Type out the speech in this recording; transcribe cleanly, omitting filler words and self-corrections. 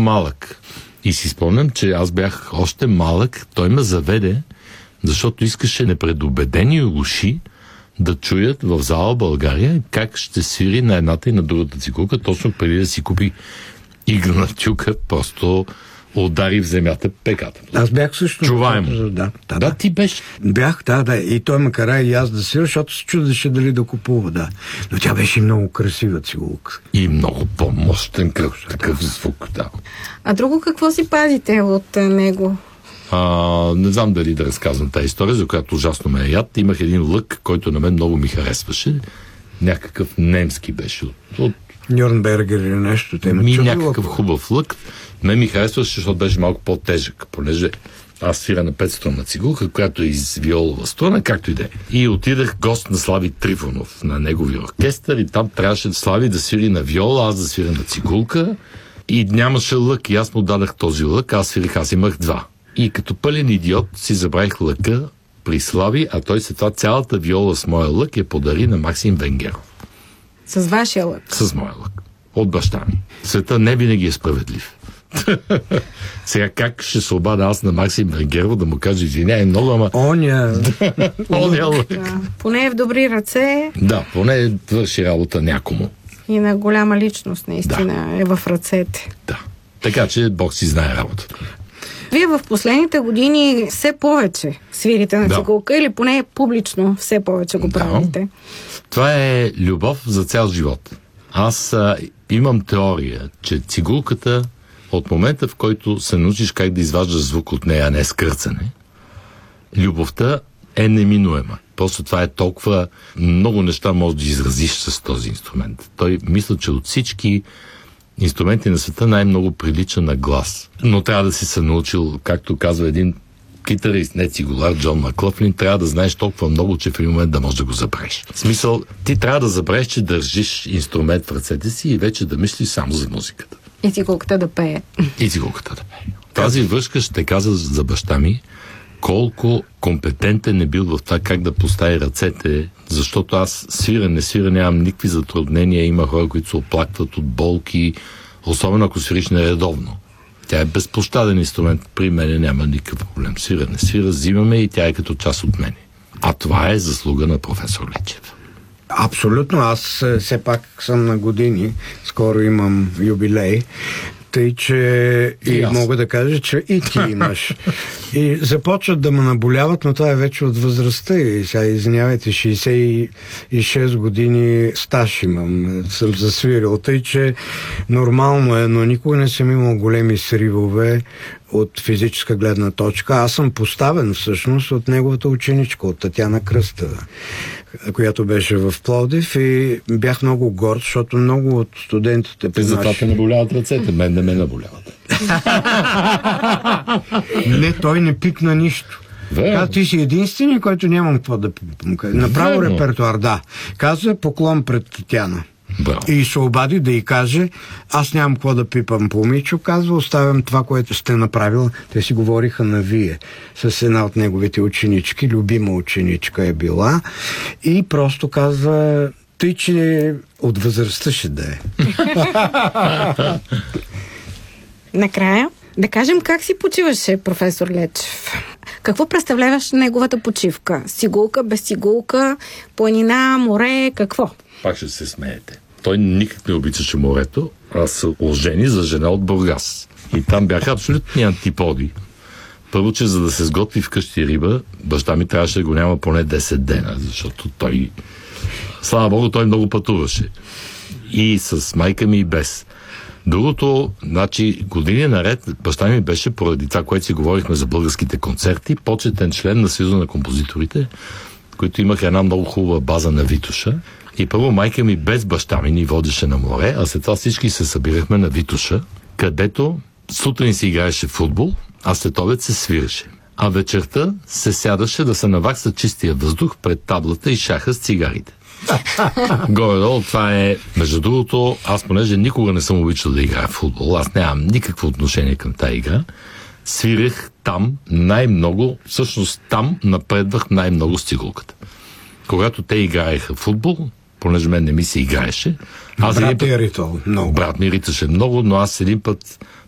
малък. И си спомням, че аз бях още малък, той ме заведе, защото искаше непредубедени уши да чуят в зала България как ще свири на едната и на другата цигулка, точно преди да си купи играна тюка, просто удари в земята пеката. Аз бях също. Чуваемо. Да, ти беше. Бях, да. И той ме кара и аз да свира, защото се чудеше дали да купува, да. Но тя беше много красива цигулка. И много по-мощен такъв звук, да. А друго какво си пазите от него? Не знам дали да разказвам тази история, за която ужасно ме е яд. Имах един лък, който на мен много ми харесваше. Някакъв немски беше. От Нюрнбергер или нещо. Някакъв хубав лък. Мен ми харесваше, защото беше малко по-тежък, понеже аз свира на 500 цигулка, която е из виолова струна, както и да е. И отидах гост на Слави Трифонов, на неговия оркестър, и там трябваше Слави да свири на виола, аз да свиря на цигулка, и нямаше лък, и аз му дадах този лък, аз свирих, аз имах два. И като пълен идиот си забравих лъка при Слави, а той след това цялата виола с моя лък я подари на Максим Венгеров. С вашия лък? С моя лък. От баща ми. Света не винаги е справедлив. Сега как ще се обада аз на Максим Венгеров да му кажа, извиняй много, ама... Оня лък. Да. Поне е в добри ръце. Да, поне върши работа някому. И на голяма личност, наистина, е в ръцете. Да. Така че Бог си знае работата. Вие в последните години все повече свирите на цигулка, или поне публично все повече го правите. Това е любов за цял живот. Аз имам теория, че цигулката от момента, в който се научиш как да изваждаш звук от нея, а не скърцане, любовта е неминуема. Просто това е толкова много неща можеш да изразиш с този инструмент. Той мисля, че от всички инструменти на света най-много прилича на глас. Но трябва да си се научил, както казва един китарист, не цигулар, Джон Маклъфлин, трябва да знаеш толкова много, че в един момент да можеш да го забравиш. В смисъл, ти трябва да забравиш, че държиш инструмент в ръцете си и вече да мислиш само за музиката. И цигулката да пее. Тази връзка ще каза за баща ми колко компетентен е бил в това как да постави ръцете, защото аз не свира, нямам никакви затруднения. Има хора, които се оплакват от болки, особено ако свириш нередовно. Тя е безпощаден инструмент. При мене няма никакъв проблем. Не свира, взимаме и тя е като част от мене. А това е заслуга на професор Лечев. Абсолютно. Аз все пак съм на години. Скоро имам юбилей. Тъй, че и мога да кажа, че и ти имаш. И започват да ме наболяват, но това е вече от възрастта. И сега, извинявайте, 66 години стаж имам. Съм засвирил. Тъй, че нормално е, но никога не съм имал големи сривове от физическа гледна точка. Аз съм поставен всъщност от неговата ученичка, от Татяна Кръстева, която беше в Пловдив, и бях много горд, защото много от студентите... Затова те наболяват ръцете, мен не ме наболяват. Не, той не пипна нищо. Каза, ти си единствени, който нямам какво да пипам. Направо репертуар, да. Каза, поклон пред Татяна. И се обади да й каже, аз нямам какво да пипам по Мичо, казва, оставям това, което сте направила. Те си говориха на вие с една от неговите ученички, любима ученичка е била, и просто казва, тъй, че от възрастта ще да е. Накрая, да кажем как си почиваше професор Лечев. Какво представляваш неговата почивка? Цигулка, без цигулка, планина, море, какво? Пак ще се смеете. Той никак не обичаше морето, а се ожени за жена от Бургас. И там бяха абсолютни антиподи. Първо, че за да се сготви вкъщи риба, баща ми трябваше да го няма поне 10 дена, защото той, слава Богу, той много пътуваше. И с майка ми, и без. Другото, значи, години наред баща ми беше, поради това, което си говорихме за българските концерти, почетен член на Съюза на композиторите, които имаха една много хубава база на Витоша. И първо майка ми без баща ми ни водеше на море, а след това всички се събирахме на Витоша, където сутрин се играеше футбол, а след обед се свиреше. А вечерта се сядаше да се навакса чистия въздух пред таблата и шаха с цигарите. Горе-долу това е... Между другото, аз понеже никога не съм обичал да играя в футбол, аз нямам никакво отношение към тази игра, свирех там най-много, всъщност там напредвах най-много с цигулката. Когато те играеха футбол, понеже мен не ми се играеше, брат ми риташе много, но аз един път